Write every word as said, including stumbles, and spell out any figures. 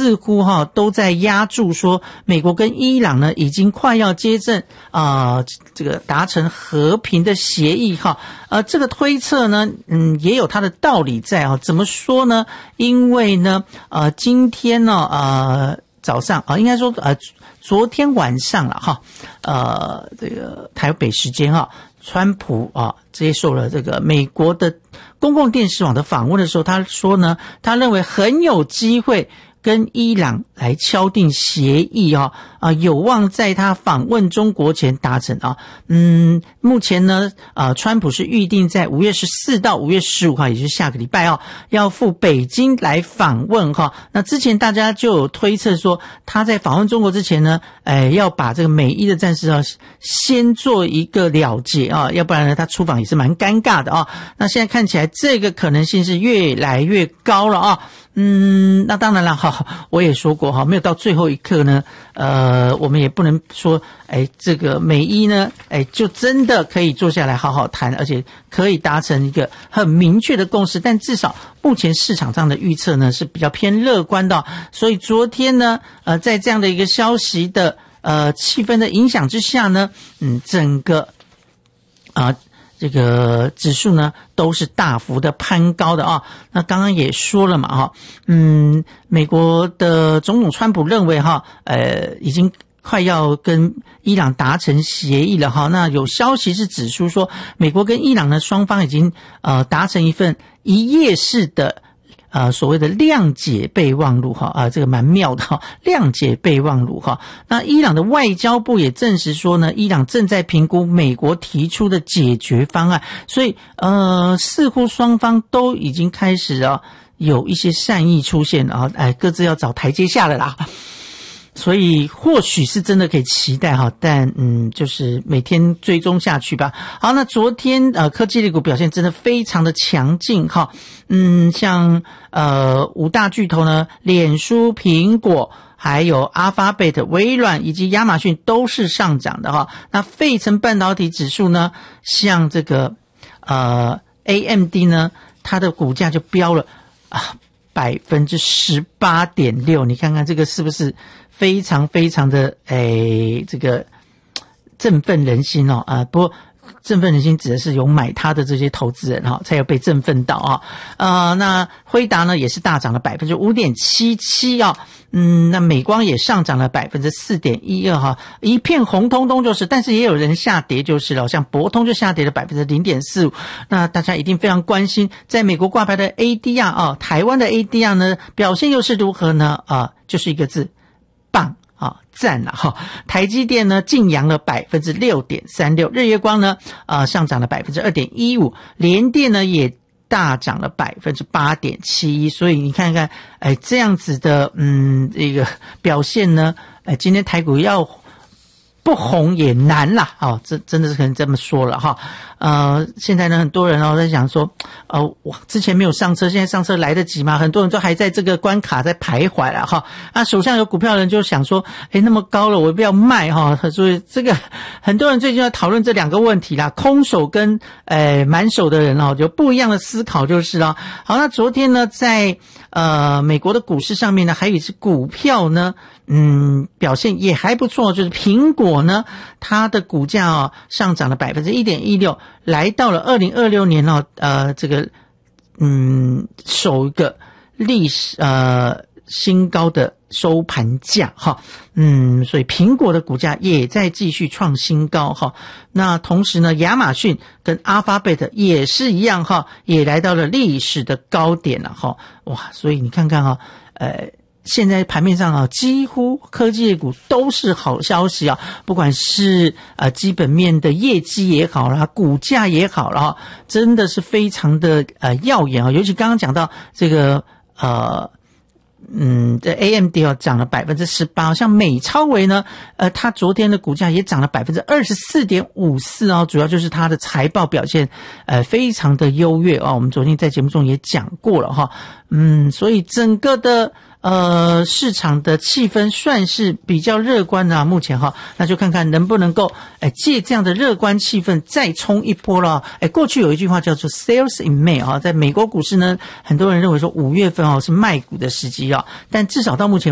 似乎哈都在压住说美国跟伊朗呢已经快要接近啊、呃、这个达成和平的协议哈。呃这个推测呢嗯也有它的道理在啊。怎么说呢？因为呢呃今天呢呃早上啊、呃、应该说呃昨天晚上了哈呃这个台北时间哈，川普啊接受了这个美国的公共电视网的访问的时候，他说呢，他认为很有机会跟伊朗来敲定协议啊，啊，有望在他访问中国前达成啊。嗯，目前呢，啊，川普是预定在五月十四到五月十五号，也就是下个礼拜啊，要赴北京来访问哈。那之前大家就有推测说，他在访问中国之前呢，哎，要把这个美伊的战事啊，先做一个了结啊，要不然呢，他出访也是蛮尴尬的啊。那现在看起来，这个可能性是越来越高了啊。嗯，那当然了哈，我也说过哈，没有到最后一刻呢，呃，我们也不能说，哎，这个美伊呢，哎，就真的可以坐下来好好谈，而且可以达成一个很明确的共识。但至少目前市场上的预测呢是比较偏乐观的，所以昨天呢，呃，在这样的一个消息的呃气氛的影响之下呢，嗯，整个啊。呃这个指数呢都是大幅的攀高的啊。那刚刚也说了嘛哈，嗯，美国的总统川普认为哈，呃，已经快要跟伊朗达成协议了哈。那有消息是指出说，美国跟伊朗呢双方已经呃达成一份一页式的。呃，所谓的谅解备忘录哈，啊，这个蛮妙的哈，谅解备忘录哈。那伊朗的外交部也证实说呢，伊朗正在评估美国提出的解决方案，所以呃，似乎双方都已经开始啊有一些善意出现啊，哎，各自要找台阶下了啦。所以或许是真的可以期待哈，但嗯，就是每天追踪下去吧。好，那昨天呃科技类股表现真的非常的强劲哈，嗯，像呃五大巨头呢，脸书、苹果。还有 Alphabet、微软以及亚马逊都是上涨的哈。那费城半导体指数呢，像这个呃 A M D 呢，它的股价就飙了啊百分之十八点六，你看看这个是不是非常非常的诶这个振奋人心哦啊、呃、不过。振奋人心指的是有买它的这些投资人哈，才有被振奋到啊。呃，那辉达呢也是大涨了百分之五点七七啊。嗯，那美光也上涨了百分之四点一二哈，一片红彤彤就是，但是也有人下跌就是了，像博通就下跌了百分之零点四五。那大家一定非常关心，在美国挂牌的 A D R 啊，台湾的 A D R 呢表现又是如何呢？啊，就是一个字，棒。啊，赞了哈！台积电呢净扬了百分之六点三六，日月光呢呃上涨了百分之二点一五，联电呢也大涨了百分之八点七一。所以你看看，哎，这样子的嗯这个表现呢，哎，今天台股要不红也难啦，哦，这真的是可能这么说了哈。呃，现在呢，很多人哦在想说，呃，我之前没有上车，现在上车来得及吗？很多人都还在这个关卡在徘徊了哈。啊，手上有股票的人就想说，诶，那么高了，我不要卖哈。所以这个很多人最近要讨论这两个问题啦，空手跟呃满手的人哦，有不一样的思考就是了。好，那昨天呢，在呃美国的股市上面呢，还有一只股票呢。嗯，表现也还不错，就是苹果呢，它的股价哦上涨了百分之一点一六，来到了二零二六年哦，呃，这个嗯首个历史呃新高的收盘价哈，嗯，所以苹果的股价也在继续创新高哈。那同时呢，亚马逊跟 Alphabet 也是一样哈，也来到了历史的高点了哈。哇，所以你看看哈，呃。现在盘面上啊，几乎科技类股都是好消息啊，不管是呃基本面的业绩也好啦，股价也好啦，真的是非常的呃耀眼啊。尤其刚刚讲到这个呃嗯这 A M D 哦涨了百分之十八，像美超微呢，呃它昨天的股价也涨了百分之二十四点五四哦，主要就是它的财报表现呃非常的优越啊。我们昨天在节目中也讲过了哈，嗯，所以整个的。呃，市场的气氛算是比较乐观的啊，目前哈，那就看看能不能够，哎，借这样的乐观气氛再冲一波了。哎，过去有一句话叫做 "Sales in May" 啊，在美国股市呢，很多人认为说五月份哦是卖股的时机啊，但至少到目前。